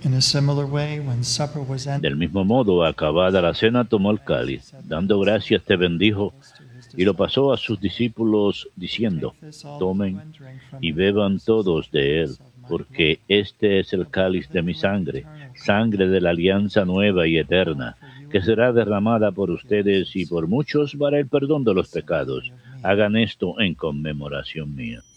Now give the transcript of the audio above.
In a similar way, when supper was ended, Del mismo modo, acabada la cena, tomó el cáliz, dando gracias, te bendijo, y lo pasó a sus discípulos, diciendo, take this all of you tomen and drink from y it, for beban this is the todos de él, fullness of my blood, porque este es the el blood cáliz of the de mi new and sangre, eternal sangre covenant, de la alianza which will nueva be y poured out eterna, for you que and será many derramada por for the forgiveness ustedes of y por sins. muchos para el perdón de los This in memory pecados. of me. Hagan esto en conmemoración mía.